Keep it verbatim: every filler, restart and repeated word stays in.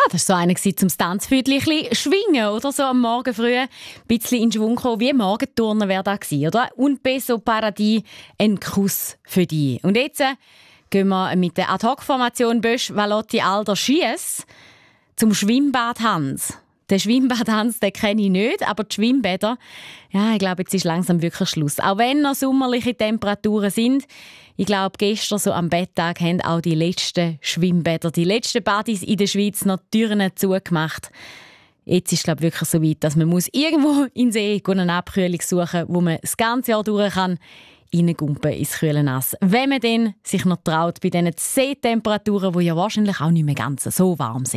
das war so einer zum Tanzfüdli ein bisschen schwingen oder so am Morgen früh ein bisschen in Schwung kommen. Wie Morgenturnen wäre das gewesen, oder? Und Beso Paradis, ein Kuss für dich. Und jetzt äh, gehen wir mit der Ad-Hoc-Formation Bösch, Valotti, Alder, Schiess zum Schwimmbad Hans. Den Schwimmbad Hans, den kenne ich nicht, aber die Schwimmbäder, ja, ich glaube, jetzt ist langsam wirklich Schluss. Auch wenn noch sommerliche Temperaturen sind, ich glaube, gestern so am Betttag haben auch die letzten Schwimmbäder, die letzten Badis in der Schweiz noch die Türen zugemacht. Jetzt ist es, glaube ich, wirklich so weit, dass man muss irgendwo in den See eine Abkühlung suchen, wo man das ganze Jahr durch kann, reingumpen ins kühle Nass. Wenn man dann sich noch traut, bei diesen Seetemperaturen, die ja wahrscheinlich auch nicht mehr ganz so warm sind.